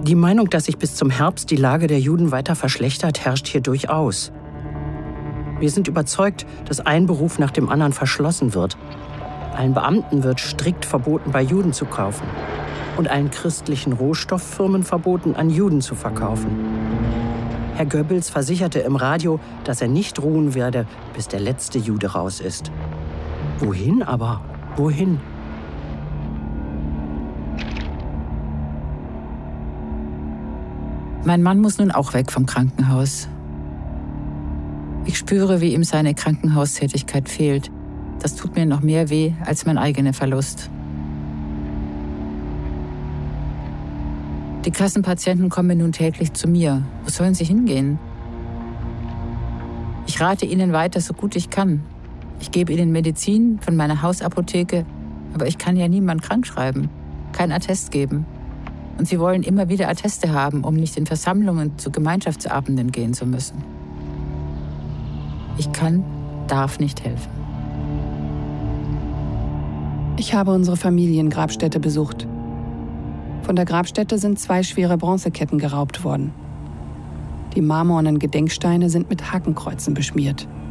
Die Meinung, dass sich bis zum Herbst die Lage der Juden weiter verschlechtert, herrscht hier durchaus. Wir sind überzeugt, dass ein Beruf nach dem anderen verschlossen wird. Allen Beamten wird strikt verboten, bei Juden zu kaufen. Und allen christlichen Rohstofffirmen verboten, an Juden zu verkaufen. Herr Goebbels versicherte im Radio, dass er nicht ruhen werde, bis der letzte Jude raus ist. Wohin aber? Wohin? Mein Mann muss nun auch weg vom Krankenhaus. Ich spüre, wie ihm seine Krankenhaustätigkeit fehlt. Das tut mir noch mehr weh als mein eigener Verlust. Die Kassenpatienten kommen nun täglich zu mir. Wo sollen sie hingehen? Ich rate ihnen weiter, so gut ich kann. Ich gebe ihnen Medizin von meiner Hausapotheke, aber ich kann ja niemand krank schreiben, kein Attest geben. Und sie wollen immer wieder Atteste haben, um nicht in Versammlungen zu Gemeinschaftsabenden gehen zu müssen. Ich darf nicht helfen. Ich habe unsere Familiengrabstätte besucht. Von der Grabstätte sind 2 schwere Bronzeketten geraubt worden. Die marmornen Gedenksteine sind mit Hakenkreuzen beschmiert.